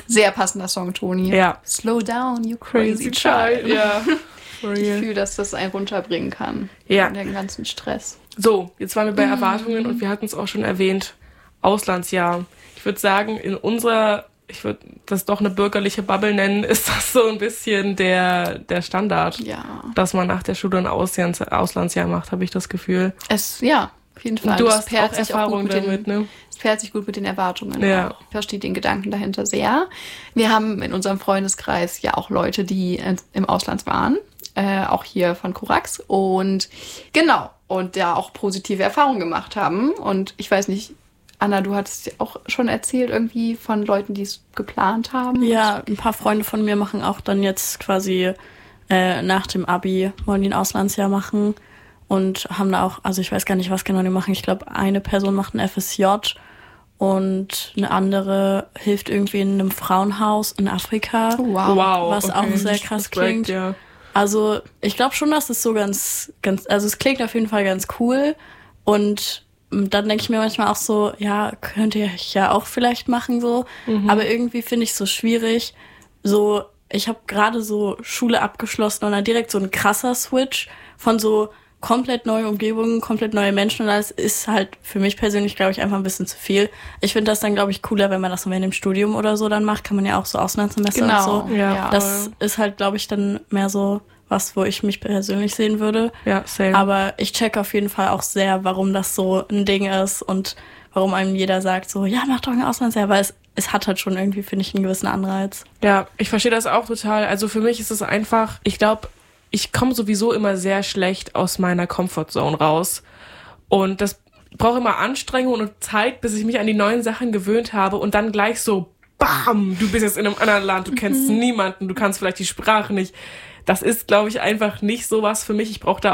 Sehr passender Song, Toni. Ja. Slow down, you crazy child. Ja. Ich fühle, dass das einen runterbringen kann. Ja. Von dem ganzen Stress. So, jetzt waren wir bei Erwartungen und wir hatten es auch schon erwähnt. Auslandsjahr. Ich würde sagen, ich würde das doch eine bürgerliche Bubble nennen, ist das so ein bisschen der Standard. Ja. Dass man nach der Schule ein Auslandsjahr macht, habe ich das Gefühl. Ja, auf jeden Fall. Du Das hast pairt auch sich Erfahrung gut mit damit, ne? Es pairt sich gut mit den Erwartungen. Ja. Auch. Ich verstehe den Gedanken dahinter sehr. Wir haben in unserem Freundeskreis ja auch Leute, die im Ausland waren. Auch hier von Corax. Und genau. Und ja auch positive Erfahrungen gemacht haben. Und ich weiß nicht, Anna, du hattest ja auch schon erzählt irgendwie von Leuten, die es geplant haben. Ja, ein paar Freunde von mir machen auch dann jetzt quasi nach dem Abi, wollen die ein Auslandsjahr machen und haben da auch, also ich weiß gar nicht, was genau die machen. Ich glaube, eine Person macht ein FSJ und eine andere hilft irgendwie in einem Frauenhaus in Afrika. Wow. Was auch sehr krass klingt. Ja. Also ich glaube schon, dass es so ganz, also es klingt auf jeden Fall ganz cool und dann denke ich mir manchmal auch so, ja, könnte ich ja auch vielleicht machen so, aber irgendwie finde ich es so schwierig, so, ich habe gerade so Schule abgeschlossen und dann direkt so ein krasser Switch von so komplett neue Umgebungen, komplett neue Menschen und das ist halt für mich persönlich, glaube ich, einfach ein bisschen zu viel. Ich finde das dann, glaube ich, cooler, wenn man das so während dem Studium oder so dann macht, kann man ja auch so Auslandssemester und so. Ja. Das ist halt, glaube ich, dann mehr so was, wo ich mich persönlich sehen würde. Ja, same. Aber ich check auf jeden Fall auch sehr, warum das so ein Ding ist und warum einem jeder sagt so, ja, mach doch ein Auslandsjahr, weil es hat halt schon irgendwie, finde ich, einen gewissen Anreiz. Ja, ich verstehe das auch total. Also für mich ist es einfach, ich glaube, ich komme sowieso immer sehr schlecht aus meiner Comfortzone raus. Und das braucht immer Anstrengung und Zeit, bis ich mich an die neuen Sachen gewöhnt habe und dann gleich so, bam, du bist jetzt in einem anderen Land, du kennst niemanden, du kannst vielleicht die Sprache nicht. Das ist, glaube ich, einfach nicht sowas für mich. Ich bräuchte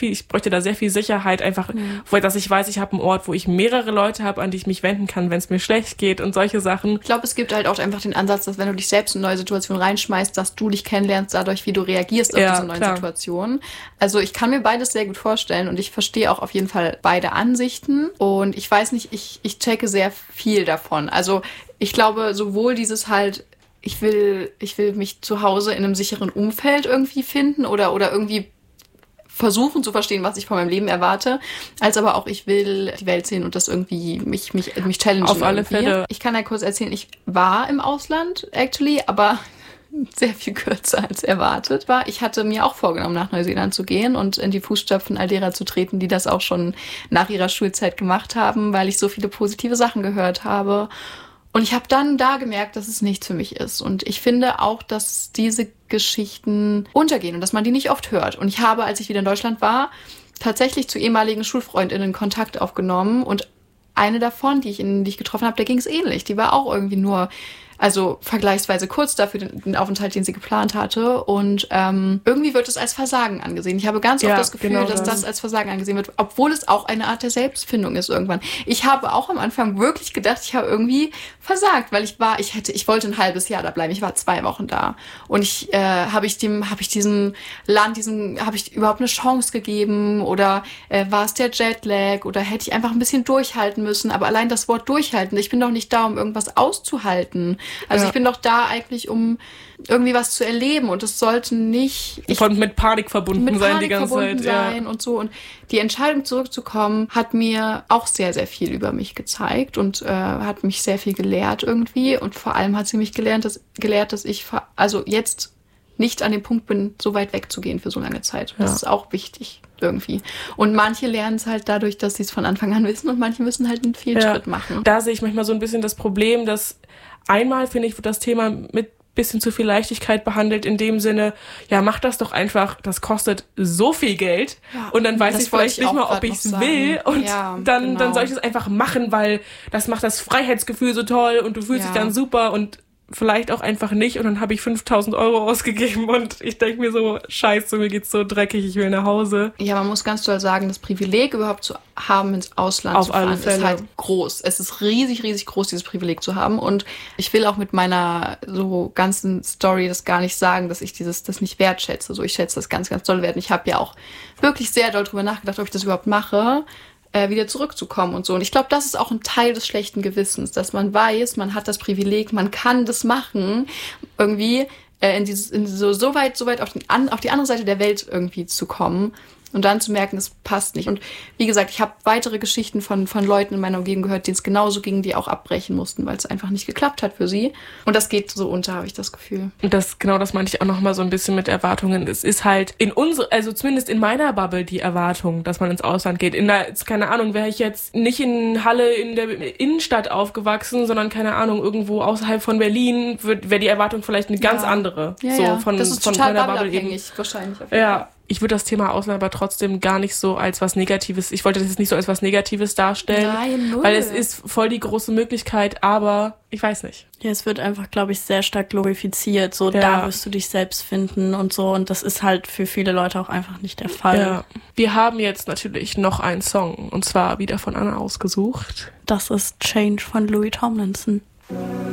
da sehr viel Sicherheit, einfach, dass ich weiß, ich habe einen Ort, wo ich mehrere Leute habe, an die ich mich wenden kann, wenn es mir schlecht geht und solche Sachen. Ich glaube, es gibt halt auch einfach den Ansatz, dass wenn du dich selbst in neue Situationen reinschmeißt, dass du dich kennenlernst dadurch, wie du reagierst auf diese neuen Situationen. Also ich kann mir beides sehr gut vorstellen und ich verstehe auch auf jeden Fall beide Ansichten. Und ich weiß nicht, ich checke sehr viel davon. Also ich glaube, sowohl dieses halt, ich will mich zu Hause in einem sicheren Umfeld irgendwie finden oder irgendwie versuchen zu verstehen, was ich von meinem Leben erwarte, als aber auch ich will die Welt sehen und das irgendwie mich challengen. Auf alle Fälle. Ich kann ja kurz erzählen, ich war im Ausland, actually, aber sehr viel kürzer als erwartet war. Ich hatte mir auch vorgenommen, nach Neuseeland zu gehen und in die Fußstapfen all derer zu treten, die das auch schon nach ihrer Schulzeit gemacht haben, weil ich so viele positive Sachen gehört habe. Und ich habe dann da gemerkt, dass es nichts für mich ist. Und ich finde auch, dass diese Geschichten untergehen und dass man die nicht oft hört. Und ich habe, als ich wieder in Deutschland war, tatsächlich zu ehemaligen SchulfreundInnen Kontakt aufgenommen. Und eine davon, die ich getroffen habe, der ging es ähnlich. Die war auch irgendwie nur, also vergleichsweise kurz dafür den Aufenthalt, den sie geplant hatte. Und irgendwie wird es als Versagen angesehen. Ich habe ganz oft das Gefühl, genau dass das als Versagen angesehen wird, obwohl es auch eine Art der Selbstfindung ist irgendwann. Ich habe auch am Anfang wirklich gedacht, ich habe irgendwie versagt, weil ich wollte ein halbes Jahr da bleiben. Ich war 2 Wochen da. Und habe ich diesem Land, habe ich überhaupt eine Chance gegeben? Oder war es der Jetlag? Oder hätte ich einfach ein bisschen durchhalten müssen? Aber allein das Wort durchhalten, ich bin doch nicht da, um irgendwas auszuhalten. Also ich bin doch da eigentlich, um irgendwie was zu erleben und es sollte nicht mit Panik verbunden sein die ganze Zeit. Ja. Und so. Und die Entscheidung zurückzukommen hat mir auch sehr, sehr viel über mich gezeigt und hat mich sehr viel gelehrt irgendwie. Und vor allem hat sie mich gelehrt, dass ich also jetzt nicht an dem Punkt bin, so weit wegzugehen für so lange Zeit. Das ist auch wichtig irgendwie. Und manche lernen es halt dadurch, dass sie es von Anfang an wissen und manche müssen halt einen Fehlschritt machen. Da sehe ich manchmal so ein bisschen das Problem, dass einmal, finde ich, wird das Thema mit bisschen zu viel Leichtigkeit behandelt, in dem Sinne, ja, mach das doch einfach, das kostet so viel Geld und dann weiß ich vielleicht nicht mal, ob ich es will und dann soll ich es einfach machen, weil das macht das Freiheitsgefühl so toll und du fühlst dich dann super und vielleicht auch einfach nicht und dann habe ich 5.000 Euro ausgegeben und ich denke mir so, scheiße, mir geht's so dreckig, ich will nach Hause. Ja, man muss ganz doll sagen, das Privileg überhaupt zu haben, ins Ausland zu fahren, ist halt groß. Es ist riesig, riesig groß, dieses Privileg zu haben und ich will auch mit meiner so ganzen Story das gar nicht sagen, dass ich das nicht wertschätze. So, ich schätze das ganz, ganz doll wert. Ich habe ja auch wirklich sehr doll drüber nachgedacht, ob ich das überhaupt mache. wieder zurückzukommen und so. Und ich glaube, das ist auch ein Teil des schlechten Gewissens, dass man weiß, man hat das Privileg, man kann das machen, irgendwie so weit auf die andere Seite der Welt irgendwie zu kommen und dann zu merken, es passt nicht. Und wie gesagt, ich habe weitere Geschichten von Leuten in meiner Umgebung gehört, denen es genauso ging, die auch abbrechen mussten, weil es einfach nicht geklappt hat für sie. Und das geht so unter, habe ich das Gefühl. Und das meinte ich auch noch mal so ein bisschen mit Erwartungen. Es ist halt also zumindest in meiner Bubble die Erwartung, dass man ins Ausland geht. Keine Ahnung, wäre ich jetzt nicht in Halle in der Innenstadt aufgewachsen, sondern keine Ahnung, irgendwo außerhalb von Berlin, wäre die Erwartung vielleicht eine ganz andere. Ja, Von das ist von total meiner Bubble bubbleabhängig, wahrscheinlich. Ja. Ich würde das Thema Ausland aber trotzdem gar nicht so als was Negatives, ich wollte das jetzt nicht so als was Negatives darstellen. Nein, null. Weil es ist voll die große Möglichkeit, aber ich weiß nicht. Ja, es wird einfach, glaube ich, sehr stark glorifiziert. So, da wirst du dich selbst finden und so. Und das ist halt für viele Leute auch einfach nicht der Fall. Ja. Wir haben jetzt natürlich noch einen Song, und zwar wieder von Anna ausgesucht. Das ist Change von Louis Tomlinson.